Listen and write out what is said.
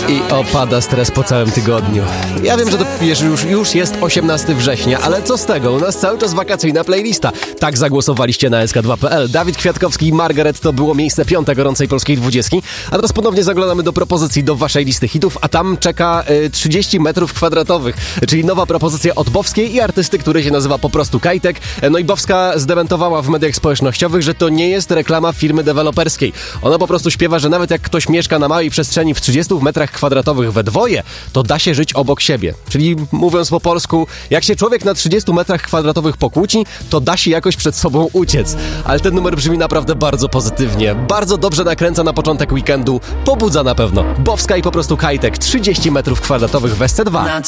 I opada stres po całym tygodniu. Ja wiem, że to już jest 18 września, ale co z tego? U nas cały czas wakacyjna playlista. Tak zagłosowaliście na SK2.pl. Dawid Kwiatkowski i Margaret to było miejsce 5 gorącej polskiej 20. A teraz ponownie zaglądamy do propozycji do waszej listy hitów, a tam czeka 30 metrów kwadratowych, czyli nowa propozycja od Bowskiej i artysty, który się nazywa po prostu Kajtek. No i Bowska zdementowała w mediach społecznościowych, że to nie jest reklama firmy deweloperskiej. Ona po prostu śpiewa, że nawet jak ktoś mieszka na małej przestrzeni w 30 metrach kwadratowych we dwoje, to da się żyć obok siebie. Czyli mówiąc po polsku, jak się człowiek na 30 metrach kwadratowych pokłóci, to da się jakoś przed sobą uciec. Ale ten numer brzmi naprawdę bardzo pozytywnie. Bardzo dobrze nakręca na początek weekendu. Pobudza na pewno. Bowska i po prostu Kajtek. 30 metrów kwadratowych w SC2.